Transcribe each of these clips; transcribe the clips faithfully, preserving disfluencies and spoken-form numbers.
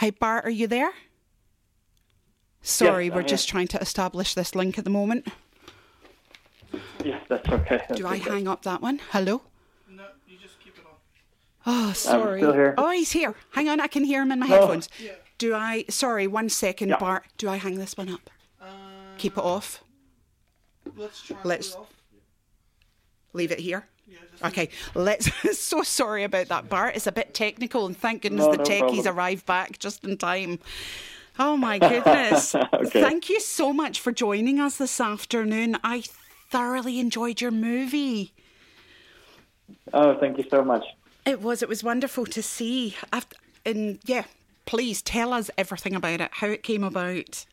Hi, Bart, are you there? Sorry, Yes, we're I'm just here. trying to establish this link at the moment. Yes, that's okay. That's Do I okay. hang up that one? Hello? No, you just keep it on. Oh, sorry. still here. Oh, he's here. Hang on, I can hear him in my No. headphones. Yeah. Do I... Sorry, one second, Yeah. Bart. Do I hang this one up? Uh, Keep it off? Let's try Let's- it off. Leave it here? Yeah, just Okay, let's... So sorry about that, Bart. It's a bit technical, and thank goodness No, the no techies problem. arrived back just in time. Oh, my goodness. Okay. Thank you so much for joining us this afternoon. I thoroughly enjoyed your movie. Oh, thank you so much. It was. It was wonderful to see. I've- And, yeah, please tell us everything about it, how it came about.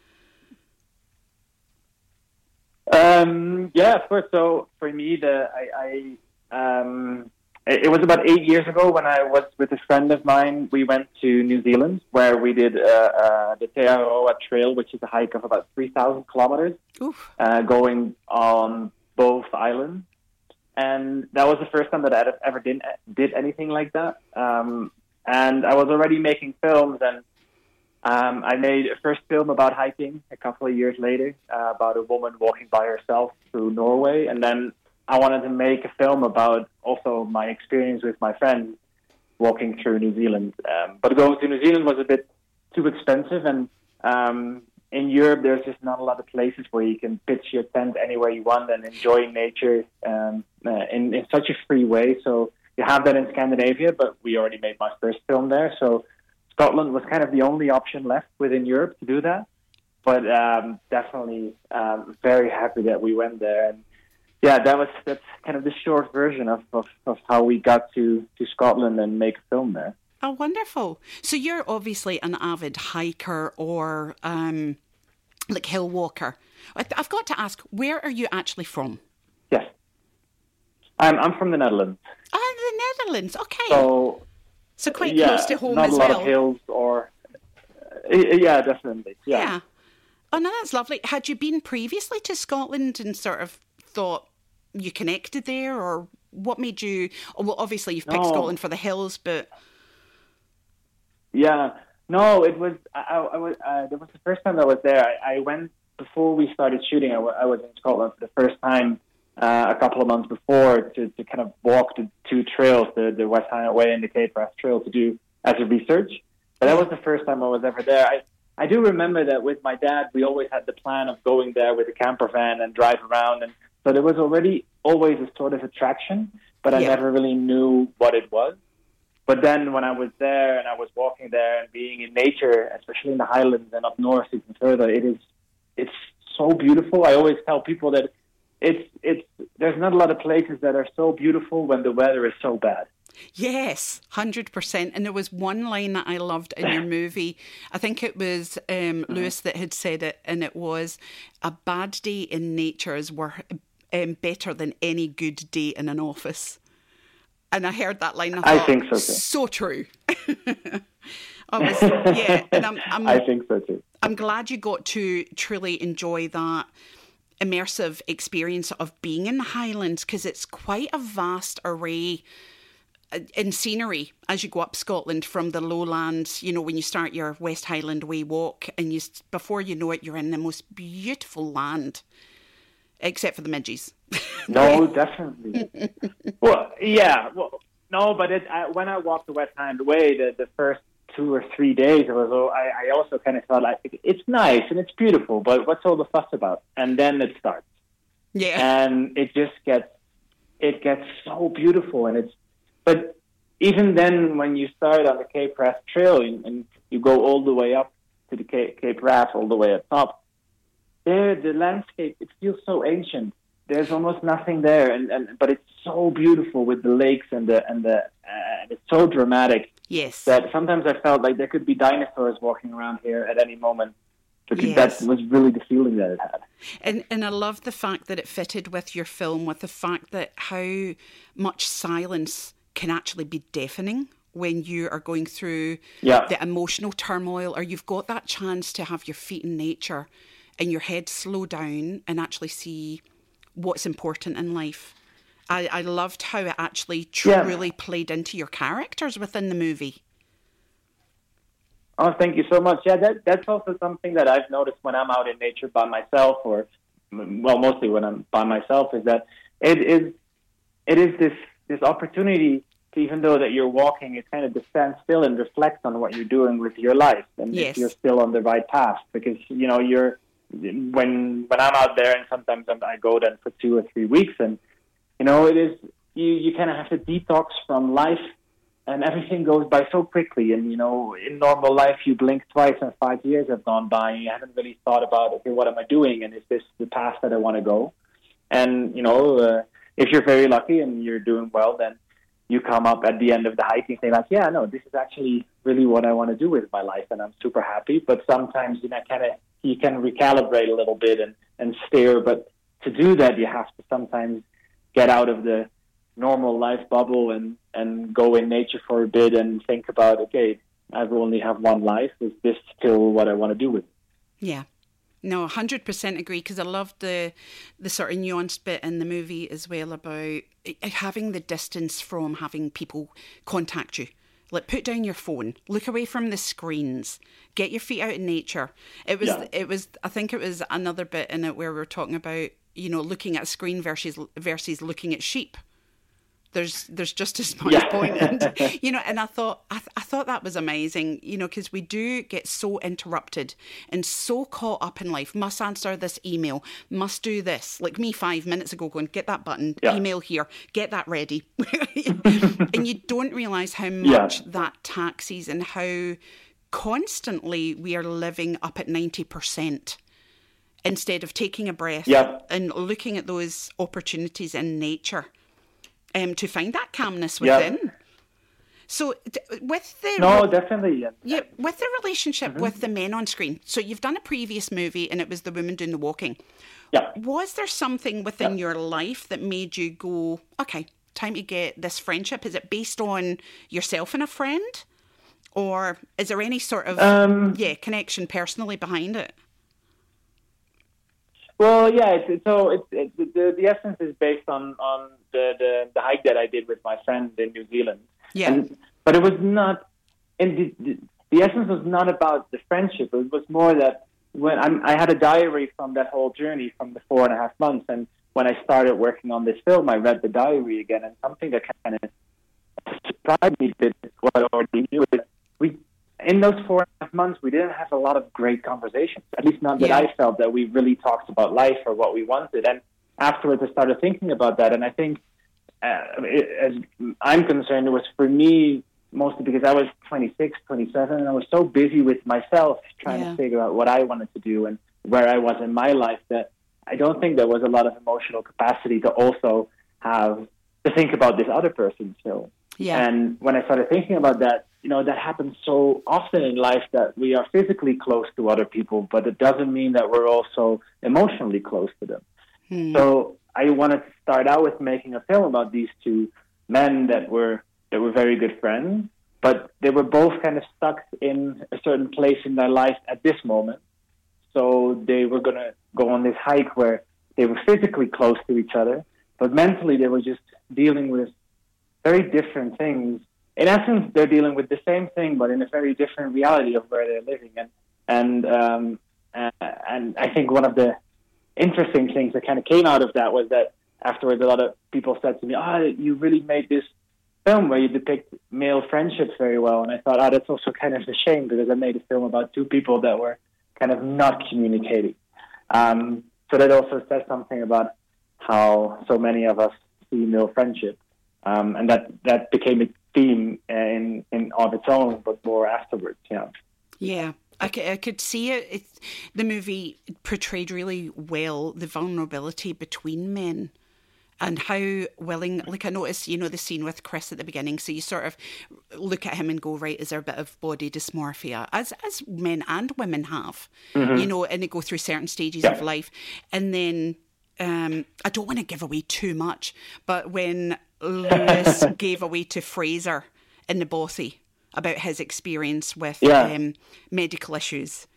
Um, yeah, of course. So for me, the I, I um, it, it was about eight years ago when I was with a friend of mine. We went to New Zealand where we did uh, uh, the Te Aroa Trail, which is a hike of about three thousand kilometers, Oof. uh, going on both islands. And that was the first time that I ever did did anything like that. Um, and I was already making films, and um, I made a first film about hiking a couple of years later, uh, about a woman walking by herself through Norway. And then I wanted to make a film about also my experience with my friends walking through New Zealand. Um, but going to New Zealand was a bit too expensive, and um, in Europe, there's just not a lot of places where you can pitch your tent anywhere you want and enjoy nature um, uh, in, in such a free way. So you have that in Scandinavia, but we already made my first film there. So Scotland was kind of the only option left within Europe to do that. But um, definitely um, very happy that we went there. And yeah, that was that's kind of the short version of, of, of how we got to, to Scotland and make a film there. Oh, wonderful. So you're obviously an avid hiker or um, like hill walker. I- I've got to ask, where are you actually from? Yes. I'm, I'm from the Netherlands. Ah, the Netherlands. Okay. So, So quite yeah, close to home not as a lot well. of hills or uh, yeah, definitely. Yeah. Yeah. Oh, no, that's lovely. Had you been previously to Scotland and sort of thought you connected there, or what made you... Oh, well, obviously you've picked No. Scotland for the hills, but... Yeah, no, it was. I, I I was. Uh, that was the first time I was there. I, I went before we started shooting. I, w- I was in Scotland for the first time uh, a couple of months before to, to kind of walk the two trails, the the West Highland Way and the Cape Wrath Trail, to do as a research. But that was the first time I was ever there. I I do remember that with my dad, we always had the plan of going there with a camper van and drive around, and so there was already always a sort of attraction, but I Yeah. never really knew what it was. But then when I was there and I was walking there and being in nature, especially in the Highlands and up north even further, it is it's so beautiful. I always tell people that it's it's there's not a lot of places that are so beautiful when the weather is so bad. Yes, one hundred percent. And there was one line that I loved in your movie. I think it was um, Lewis that had said it, and it was, a bad day in nature is wor- um, better than any good day in an office. And I heard that line, and I I thought, think so, too. so true. I was, yeah, and I'm, I'm, I think so too. I'm glad you got to truly enjoy that immersive experience of being in the Highlands, because it's quite a vast array in scenery as you go up Scotland from the lowlands. You know, when you start your West Highland Way walk, and you before you know it, you're in the most beautiful land, except for the midges. No, definitely. Well, yeah. Well, no, but it, I, when I walked the West Highland Way, the, the first two or three days, it was. all- I, I also kind of felt like it's nice and it's beautiful, but what's all the fuss about? And then it starts, Yeah. and it just gets it gets so beautiful, and it's. But even then, when you start on the Cape Wrath Trail and, and you go all the way up to the Cape, Cape Wrath, all the way at top, there the landscape, it feels so ancient. There's almost nothing there, and, and but it's so beautiful with the lakes and the and the uh, and it's so dramatic Yes. that sometimes I felt like there could be dinosaurs walking around here at any moment. Because Yes. that was really the feeling that it had. And and I love the fact that it fitted with your film, with the fact that how much silence can actually be deafening when you are going through Yeah. the emotional turmoil, or you've got that chance to have your feet in nature and your head slow down and actually see what's important in life. I, I loved how it actually Yeah. truly played into your characters within the movie. Oh, thank you so much. Yeah, that that's also something that I've noticed when I'm out in nature by myself, or well, mostly when I'm by myself, is that it is it is this this opportunity to, even though that you're walking, it's kind of to stand still and reflect on what you're doing with your life, and Yes. if you're still on the right path, because you know you're when when I'm out there, and sometimes I'm, I go then for two or three weeks, and you know it is you you kind of have to detox from life. And everything goes by so quickly. And, you know, in normal life, you blink twice and five years have gone by. And you haven't really thought about, okay, what am I doing? And is this the path that I want to go? And, you know, uh, if you're very lucky and you're doing well, then you come up at the end of the hike and say, like, yeah, no, this is actually really what I want to do with my life. And I'm super happy. But sometimes, you know, kind of you can recalibrate a little bit and, and steer. But to do that, you have to sometimes get out of the normal life bubble and, and go in nature for a bit and think about, okay, I only have one life. Is this still what I want to do with it? Yeah. No, one hundred percent agree, because I loved the the sort of nuanced bit in the movie as well about having the distance from having people contact you. Like, put down your phone, look away from the screens, get your feet out in nature. It was, Yeah. it was. I think it was another bit in it where we were talking about, you know, looking at a screen versus versus looking at sheep. There's there's just as much Yeah. point, and you know. And I thought I, th- I thought that was amazing, you know, because we do get so interrupted and so caught up in life. Must answer this email. Must do this. Like me five minutes ago, going get that button. Yeah. Email here. Get that ready. And you don't realise how much Yeah. that taxes and how constantly we are living up at ninety percent. Instead of taking a breath Yeah. and looking at those opportunities in nature. Um, to find that calmness Yeah. within. So, d- with the No, definitely. Yeah. yeah, with the relationship Mm-hmm. with the men on screen. So, you've done a previous movie, and it was the woman doing the walking. Yeah. Was there something within Yeah. your life that made you go, okay, time to get this friendship? Is it based on yourself and a friend, or is there any sort of Um, yeah connection personally behind it? Well, yeah. It's, it's, so it's, it, the the essence is based on on the, the the hike that I did with my friend in New Zealand. Yeah. And, but it was not. And the, the, the essence was not about the friendship. It was more that when I'm, I had a diary from that whole journey from the four and a half months, and when I started working on this film, I read the diary again, and something that kind of surprised me a bit what I already knew is we. In those four and a half months, we didn't have a lot of great conversations, at least not that Yeah. I felt that we really talked about life or what we wanted. And afterwards, I started thinking about that. And I think, uh, it, as I'm concerned, it was for me mostly because I was twenty-six, twenty-seven, and I was so busy with myself trying Yeah. to figure out what I wanted to do and where I was in my life that I don't think there was a lot of emotional capacity to also have to think about this other person. So, Yeah. and when I started thinking about that, you know, that happens so often in life that we are physically close to other people, but it doesn't mean that we're also emotionally close to them. Hmm. So I wanted to start out with making a film about these two men that were that were very good friends, but they were both kind of stuck in a certain place in their life at this moment. So they were going to go on this hike where they were physically close to each other, but mentally they were just dealing with very different things. In essence, they're dealing with the same thing, but in a very different reality of where they're living. And and um, uh, and I think one of the interesting things that kind of came out of that was that afterwards, a lot of people said to me, "Ah, oh, you really made this film where you depict male friendships very well." And I thought, "Oh, that's also kind of a shame because I made a film about two people that were kind of not communicating." Um, so that also says something about how so many of us see male friendship, um, and that that became a theme in in of its own, but more afterwards. Yeah. Yeah, I could, I could see it. It's, the movie portrayed really well the vulnerability between men and how willing, like I noticed, you know, the scene with Chris at the beginning. So you sort of look at him and go, right, is there a bit of body dysmorphia, as as men and women have, mm-hmm. you know, and they go through certain stages yeah. of life. And then um, I don't want to give away too much, but when Lewis gave away to Fraser in the Bothy about his experience with yeah. um, medical issues.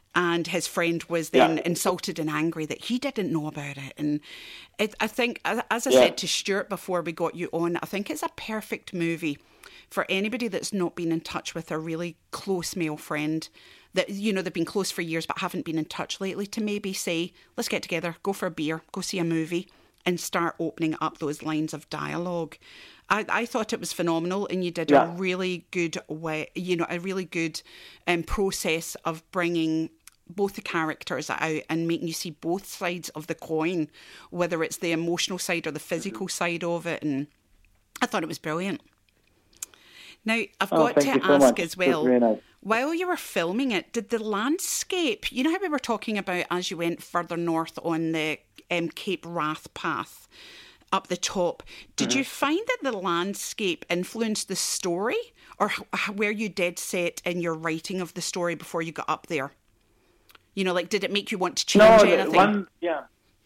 and his friend was then Yeah. insulted and angry that he didn't know about it. And it, I think, as I Yeah. said to Stuart before we got you on, I think it's a perfect movie for anybody that's not been in touch with a really close male friend that, you know, they've been close for years but haven't been in touch lately, to maybe say, let's get together, go for a beer, go see a movie, and start opening up those lines of dialogue. I, I thought it was phenomenal, and you did Yeah. a really good way, you know, a really good um, process of bringing both the characters out and making you see both sides of the coin, whether it's the emotional side or the physical side of it. And I thought it was brilliant. Now, I've Oh, got thank to you so ask much. as It was well, really nice. while you were filming it, did the landscape, you know how we were talking about as you went further north on the um, Cape Wrath path up the top, did Mm-hmm. you find that the landscape influenced the story, or h- were you dead set in your writing of the story before you got up there? You know, like, did it make you want to change No, the- anything? one, yeah.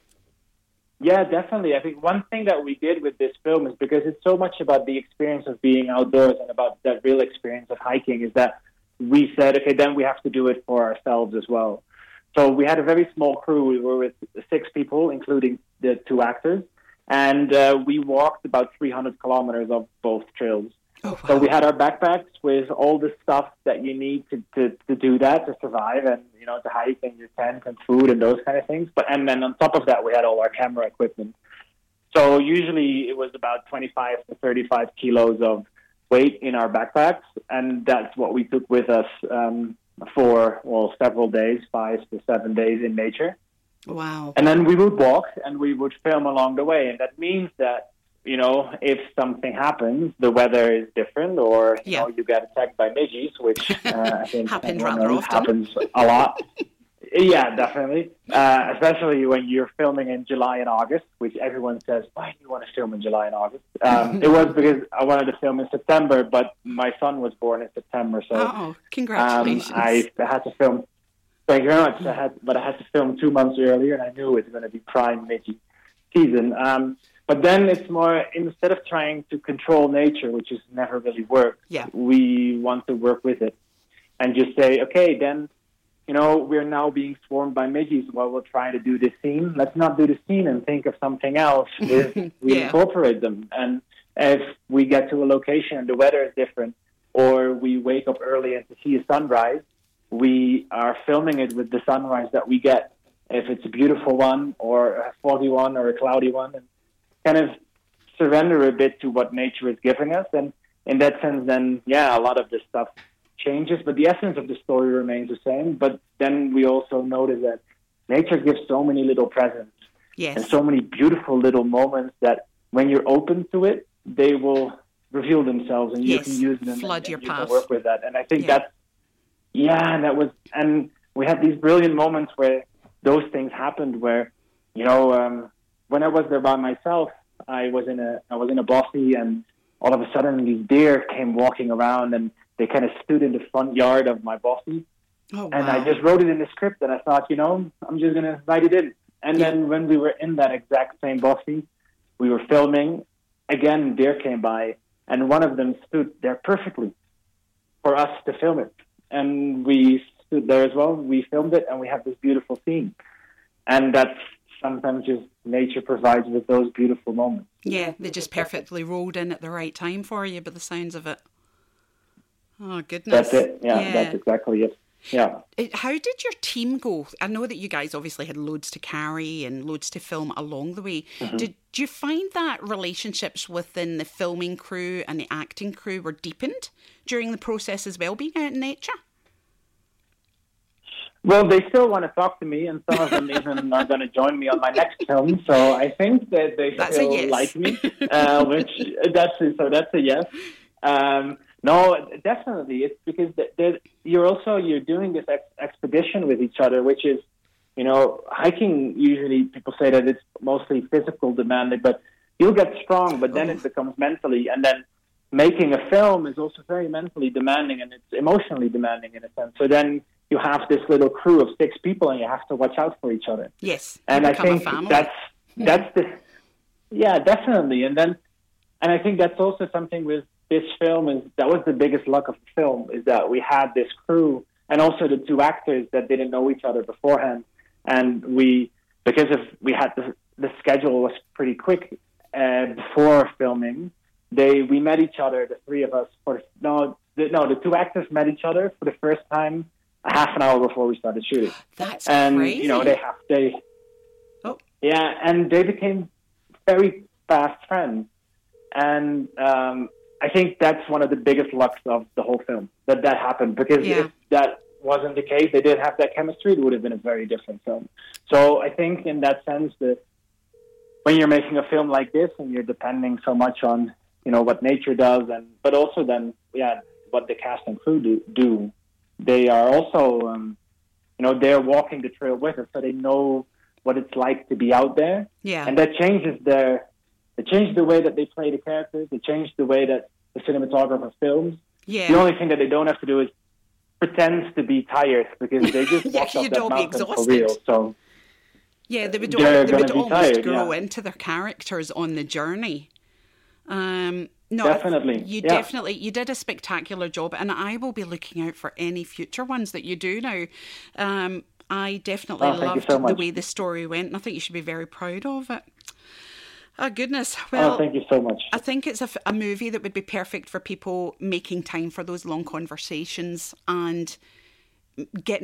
Yeah, definitely. I think one thing that we did with this film is because it's so much about the experience of being outdoors and about that real experience of hiking is that we said, okay, then we have to do it for ourselves as well. So we had a very small crew. We were with six people, including the two actors. And uh, we walked about three hundred kilometers of both trails. Oh, wow. So we had our backpacks with all the stuff that you need to, to, to do that, to survive, and, you know, to hike, and your tent and food and those kind of things. But and then on top of that, we had all our camera equipment. So usually it was about twenty-five to thirty-five kilos of weight in our backpacks, and that's what we took with us um, for, well, several days, five to seven days in nature. Wow. And then we would walk and we would film along the way. And that means that, you know, if something happens, the weather is different, or, you Yeah. know, you get attacked by midges, which uh, I think Happens everyone rather knows often. happens a lot. Yeah, definitely. Uh, especially when you're filming in July and August, which everyone says, why do you want to film in July and August? Um, it was because I wanted to film in September, but my son was born in September, so Oh, um, congratulations. I had to film. Thank you very much. I had, but I had to film two months earlier, and I knew it was going to be prime midge season. Um, but then it's more, instead of trying to control nature, which has never really worked, Yeah. we want to work with it and just say, okay, then, you know, we're now being swarmed by midges while we're trying to do this scene. Let's not do the scene and think of something else. If we Yeah. incorporate them. And if we get to a location and the weather is different, or we wake up early and to see a sunrise, we are filming it with the sunrise that we get. If it's a beautiful one or a foggy one or a cloudy one, and kind of surrender a bit to what nature is giving us. And in that sense, then, yeah, a lot of this stuff changes, but the essence of the story remains the same. But then we also notice that nature gives so many little presents yes. and so many beautiful little moments that when you're open to it, they will reveal themselves, and you Yes, can use them flood and, your and you path. can work with that. And I think Yeah. that's, yeah, and that was, and we had these brilliant moments where those things happened. Where, you know, um, when I was there by myself, I was in a, I was in a bossy, and all of a sudden these deer came walking around, and they kind of stood in the front yard of my bossy, Oh, wow. and I just wrote it in the script, and I thought, you know, I'm just gonna write it in. And Yeah. then when we were in that exact same bossy, we were filming. Again, deer came by, and one of them stood there perfectly for us to film it. And we stood there as well. We filmed it, and we have this beautiful scene. And that's sometimes just nature provides with those beautiful moments. Yeah, they just perfectly rolled in at the right time for you by the sounds of it. Oh, goodness. That's it. Yeah, that's exactly it. Yeah. It- How did your team go? I know that you guys obviously had loads to carry and loads to film along the way. Mm-hmm. Did you find that relationships within the filming crew and the acting crew were deepened during the process as well, being out in nature? Well, they still want to talk to me, and some of them even are going to join me on my next film. So I think that they That's a still yes. like me, uh, which that's a, so that's a yes. Um, no, definitely, it's because th- th- you're also you're doing this ex- expedition with each other, which is, you know, hiking. Usually, people say that it's mostly physical demanding, but you'll get strong, but then Oh. it becomes mentally, and then making a film is also very mentally demanding, and it's emotionally demanding in a sense. So then you have this little crew of six people, and you have to watch out for each other. Yes, you And I become a think family. that's that's the yeah, definitely. And then, and I think that's also something with this film is that was the biggest luck of the film is that we had this crew and also the two actors that didn't know each other beforehand. And we, because of we had the the schedule was pretty quick uh, before filming. They we met each other, the three of us. For no, the, no, the two actors met each other for the first time a half an hour before we started shooting. That's and crazy. you know they have they. Oh. Yeah, and they became very fast friends, and um, I think that's one of the biggest lucks of the whole film that that happened. Because Yeah. if that wasn't the case, they didn't have that chemistry, it would have been a very different film. So I think in that sense that when you're making a film like this and you're depending so much on, you know, what nature does, and but also then, yeah, what the cast and crew do, do they are also, um, you know, they're walking the trail with us, so they know what it's like to be out there. Yeah. And that changes their, it changes the way that they play the characters, it changes the way that the cinematographer films. Yeah. The only thing that they don't have to do is pretend to be tired, because they just Yeah, walked up you'd that all be mountain for exhausted. real. So Yeah, they would, They're al- they gonna would be almost tired, grow yeah. into their characters on the journey. Um, no, I th- Definitely, you yeah. definitely you did a spectacular job, and I will be looking out for any future ones that you do now. Um, I definitely Oh, thank you loved so the much. way the story went, and I think you should be very proud of it. Oh goodness! Well, oh, thank you so much. I think it's a, f- a movie that would be perfect for people making time for those long conversations and getting